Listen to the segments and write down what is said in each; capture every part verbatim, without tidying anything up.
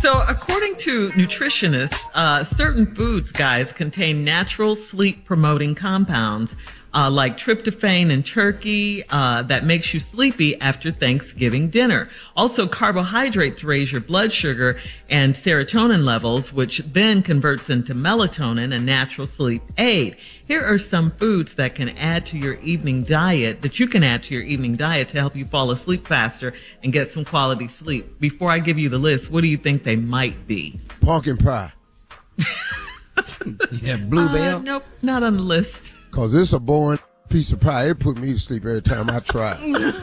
So, according to nutritionists, uh, certain foods, guys, contain natural sleep-promoting compounds uh, like tryptophan in turkey uh, that makes you sleepy after Thanksgiving dinner. Also, carbohydrates raise your blood sugar and serotonin levels, which then converts into melatonin, a natural sleep aid. Here are some foods that can add to your evening diet, that you can add to your evening diet to help you fall asleep faster and get some quality sleep. Before I give you the list, what do you think they might be? Pumpkin pie. Yeah, bluebell. Uh, nope, not on the list. Because it's a boring piece of pie. It put me to sleep every time I try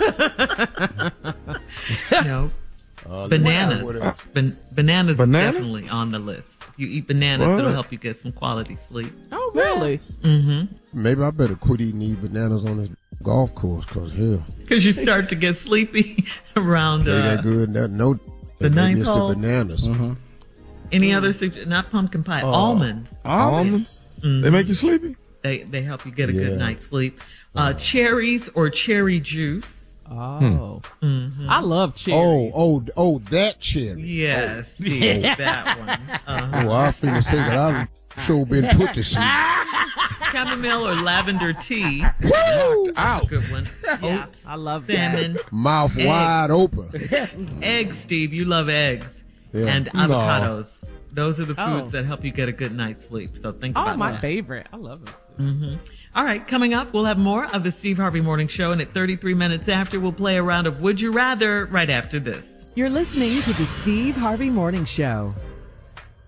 it. No. Uh, Bananas. what else? Ban- bananas. Bananas? Is definitely on the list. If you eat bananas, What? it'll help you get some quality sleep. Oh, really? Mm-hmm. Maybe I better quit eating these bananas on this golf course, because hell, Because you start to get sleepy around they uh, that good. That, no, the they ninth missed hole? the bananas. Mm-hmm. any other, sug- not pumpkin pie, Oh. almonds. Almonds? Mhm. They make you sleepy? They they help you get a Yeah. good night's sleep. Uh, cherries or cherry juice. Oh. Mm-hmm. I love cherries. Oh, oh, oh, that cherry. Yes, Steve, that one. Uh-huh. Oh, I feel say that I've sure been put to sleep. Chamomile or lavender tea. Woo! That's a Out. good one. Yeah, Oats, I love that. salmon, Mouth Egg. wide open. eggs, Steve. You love eggs. Yeah. And No. avocados. Those are the foods Oh. that help you get a good night's sleep. So think Oh, about my that. favorite. I love it. Mm-hmm. All right, coming up, we'll have more of the Steve Harvey Morning Show. And at thirty-three minutes after, we'll play a round of Would You Rather right after this. You're listening to the Steve Harvey Morning Show.